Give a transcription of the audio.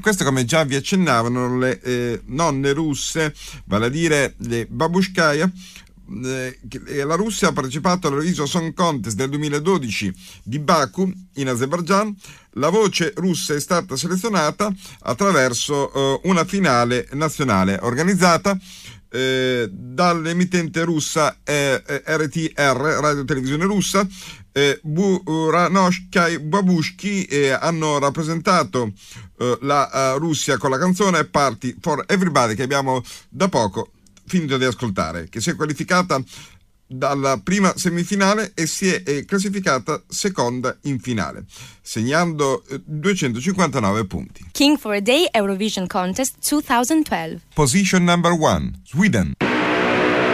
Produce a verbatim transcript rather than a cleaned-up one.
queste, come già vi accennavano, le eh, nonne russe, vale a dire le babushkaya. La Russia ha partecipato all'Eurovision Song Contest del duemiladodici di Baku in Azerbaijan. La voce russa è stata selezionata attraverso uh, una finale nazionale organizzata eh, dall'emittente russa eh, R T R, Radio Televisione Russa. eh, Buranoshkai Babushki eh, hanno rappresentato eh, la uh, Russia con la canzone Party for Everybody, che abbiamo da poco finito di ascoltare, che si è qualificata dalla prima semifinale e si è eh, classificata seconda in finale, segnando eh, duecentocinquantanove punti. King for a Day Eurovision Contest twenty twelve. Position number one, Sweden.